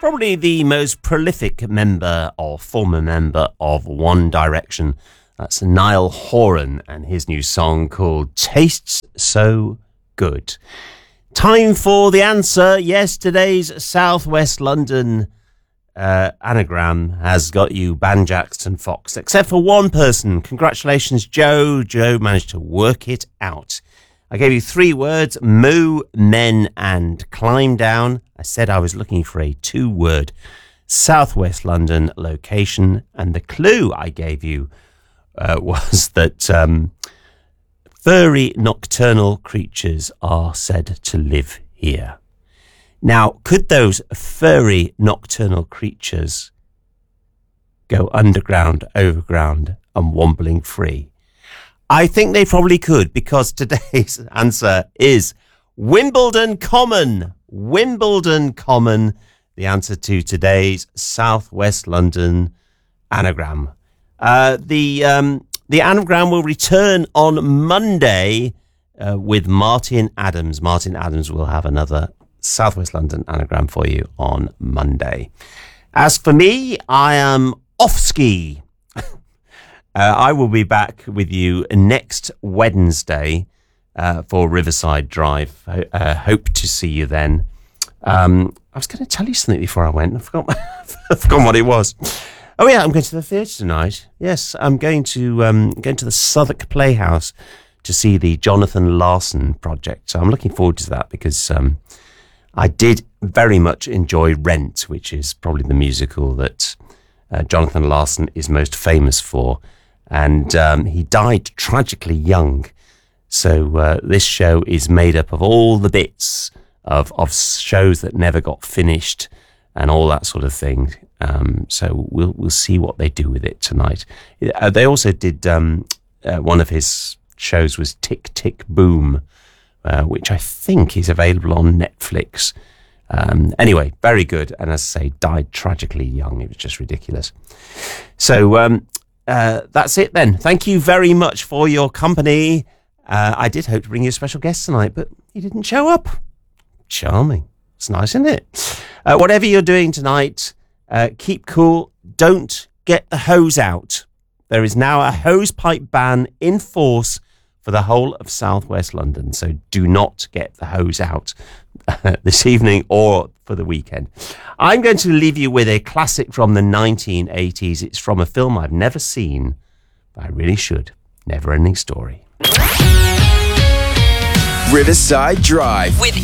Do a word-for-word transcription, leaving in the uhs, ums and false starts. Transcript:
probably the most prolific member or former member of One Direction. That's Niall Horan and his new song called Tastes So Good. Time for the answer. Yes, today's South West London uh, anagram has got you Ban Jackson Fox, except for one person. Congratulations, Joe. Joe managed to work it out. I gave you three words, moo, men, and climb down. I said I was looking for a two-word Southwest London location, and the clue I gave you uh, was that um, furry nocturnal creatures are said to live here. Now, could those furry nocturnal creatures go underground, overground, and wobbling free? I think they probably could, because today's answer is Wimbledon Common. Wimbledon Common, the answer to today's Southwest London anagram. Uh, the um, the anagram will return on Monday uh, with Martin Adams. Martin Adams will have another Southwest London anagram for you on Monday. As for me, I am off ski. Uh, I will be back with you next Wednesday uh, for Riverside Drive. Uh, hope to see you then. Um, I was going to tell you something before I went. I forgot, I forgot what it was. Oh yeah, I'm going to the theatre tonight. Yes, I'm going to um, going to the Southwark Playhouse to see the Jonathan Larson project. So I'm looking forward to that because um, I did very much enjoy Rent, which is probably the musical that uh, Jonathan Larson is most famous for. And um, he died tragically young. So uh, this show is made up of all the bits of, of shows that never got finished and all that sort of thing. Um, so we'll we'll see what they do with it tonight. Uh, they also did um, uh, one of his shows was Tick Tick Boom, uh, which I think is available on Netflix. Um, anyway, very good. And as I say, died tragically young. It was just ridiculous. So um, uh, that's it then. Thank you very much for your company. Uh, I did hope to bring you a special guest tonight, but he didn't show up. Charming. It's nice, isn't it? Uh, whatever you're doing tonight, uh, keep cool. Don't get the hose out. There is now a hose pipe ban in force for the whole of Southwest London. So do not get the hose out this evening or for the weekend. I'm going to leave you with a classic from the nineteen eighties. It's from a film I've never seen, but I really should. Never Ending Story. Riverside Drive with